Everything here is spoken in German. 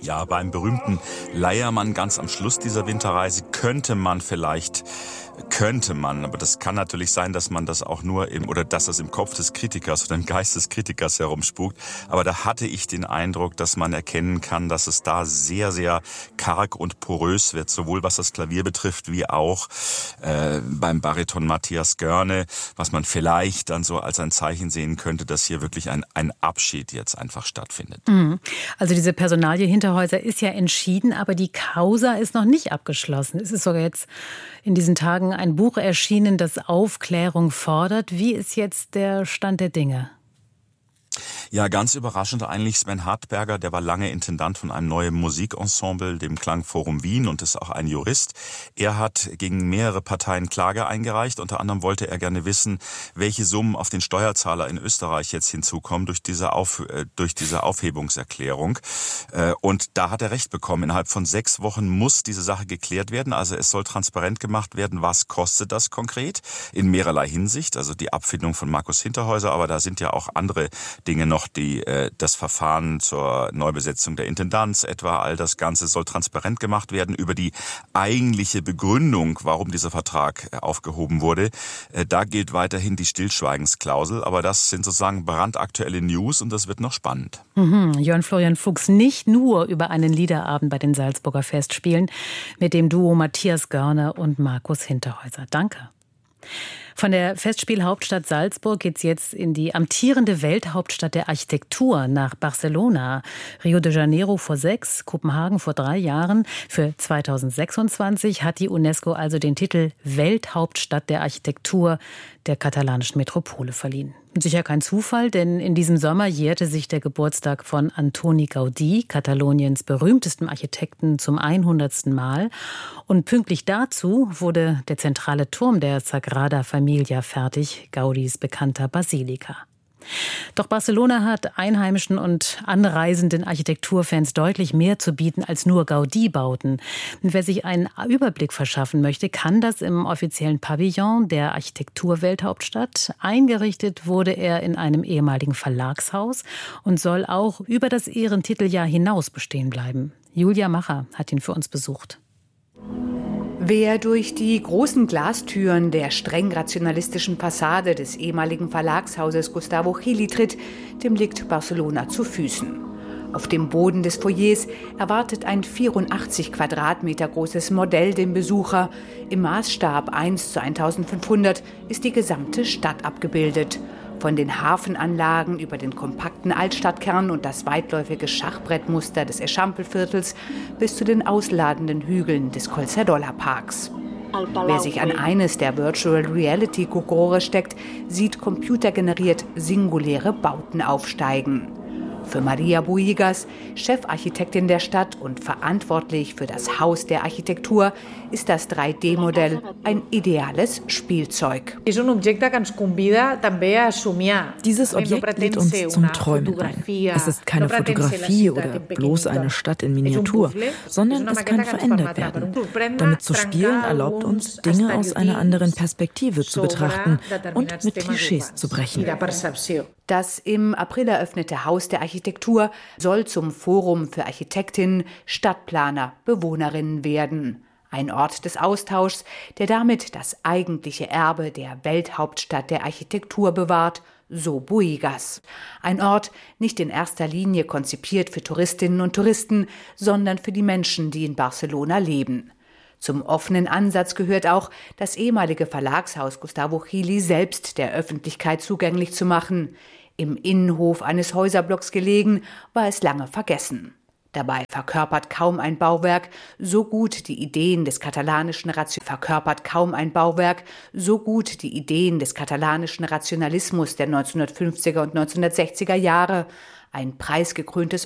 Ja, beim berühmten Leiermann ganz am Schluss dieser Winterreise könnte man, aber das kann natürlich sein, dass man das auch nur dass das im Kopf des Kritikers oder im Geist des Kritikers herumspukt. Aber da hatte ich den Eindruck, dass man erkennen kann, dass es da sehr, sehr karg und porös wird, sowohl was das Klavier betrifft, wie auch beim Bariton Matthias Görne, was man vielleicht dann so als ein Zeichen sehen könnte, dass hier wirklich ein Abschied jetzt einfach stattfindet. Also diese Personalie Hinterhäuser ist ja entschieden, aber die Causa ist noch nicht abgeschlossen. Es ist sogar jetzt in diesen Tagen ein Buch erschienen, das Aufklärung fordert. Wie ist jetzt der Stand der Dinge? Ja, ganz überraschend eigentlich Sven Hartberger, der war lange Intendant von einem neuen Musikensemble, dem Klangforum Wien, und ist auch ein Jurist. Er hat gegen mehrere Parteien Klage eingereicht. Unter anderem wollte er gerne wissen, welche Summen auf den Steuerzahler in Österreich jetzt hinzukommen durch diese Aufhebungserklärung. Und da hat er recht bekommen. Innerhalb von 6 Wochen muss diese Sache geklärt werden. Also es soll transparent gemacht werden, was kostet das konkret in mehrerlei Hinsicht. Also die Abfindung von Markus Hinterhäuser, aber da sind ja auch andere Dinge noch, die das Verfahren zur Neubesetzung der Intendanz etwa, all das Ganze soll transparent gemacht werden über die eigentliche Begründung, warum dieser Vertrag aufgehoben wurde. Da gilt weiterhin die Stillschweigensklausel, aber das sind sozusagen brandaktuelle News und das wird noch spannend. Jörn Florian Fuchs, nicht nur über einen Liederabend bei den Salzburger Festspielen mit dem Duo Matthias Görne und Markus Hinterhäuser. Danke. Von der Festspielhauptstadt Salzburg geht's jetzt in die amtierende Welthauptstadt der Architektur nach Barcelona. Rio de Janeiro vor 6, Kopenhagen vor 3 Jahren. Für 2026 hat die UNESCO also den Titel Welthauptstadt der Architektur der katalanischen Metropole verliehen. Sicher kein Zufall, denn in diesem Sommer jährte sich der Geburtstag von Antoni Gaudí, Kataloniens berühmtesten Architekten, zum 100. Mal. Und pünktlich dazu wurde der zentrale Turm der Sagrada Familia fertig, Gaudís bekannter Basilika. Doch Barcelona hat einheimischen und anreisenden Architekturfans deutlich mehr zu bieten als nur Gaudí-Bauten. Wer sich einen Überblick verschaffen möchte, kann das im offiziellen Pavillon der Architekturwelthauptstadt. Eingerichtet wurde er in einem ehemaligen Verlagshaus und soll auch über das Ehrentiteljahr hinaus bestehen bleiben. Julia Macher hat ihn für uns besucht. Wer durch die großen Glastüren der streng rationalistischen Fassade des ehemaligen Verlagshauses Gustavo Gili tritt, dem liegt Barcelona zu Füßen. Auf dem Boden des Foyers erwartet ein 84 Quadratmeter großes Modell den Besucher. Im Maßstab 1:1500 ist die gesamte Stadt abgebildet. Von den Hafenanlagen über den kompakten Altstadtkern und das weitläufige Schachbrettmuster des Eixample-Viertels bis zu den ausladenden Hügeln des Collserola-Parks. Wer sich an eines der Virtual Reality-Kokore steckt, sieht computergeneriert singuläre Bauten aufsteigen. Für Maria Buigas, Chefarchitektin der Stadt und verantwortlich für das Haus der Architektur, ist das 3D-Modell ein ideales Spielzeug. Dieses Objekt lädt uns zum Träumen ein. Es ist keine Fotografie oder bloß eine Stadt in Miniatur, sondern es kann verändert werden. Damit zu spielen erlaubt uns, Dinge aus einer anderen Perspektive zu betrachten und mit Klischees zu brechen. Das im April eröffnete Haus der Architektur soll zum Forum für Architektinnen, Stadtplaner, Bewohnerinnen werden. Ein Ort des Austauschs, der damit das eigentliche Erbe der Welthauptstadt der Architektur bewahrt, so Buigas. Ein Ort nicht in erster Linie konzipiert für Touristinnen und Touristen, sondern für die Menschen, die in Barcelona leben. Zum offenen Ansatz gehört auch, das ehemalige Verlagshaus Gustavo Gili selbst der Öffentlichkeit zugänglich zu machen. Im Innenhof eines Häuserblocks gelegen, war es lange vergessen. Dabei verkörpert kaum ein Bauwerk so gut die Ideen des katalanischen Rationalismus der 1950er und 1960er Jahre. Ein preisgekröntes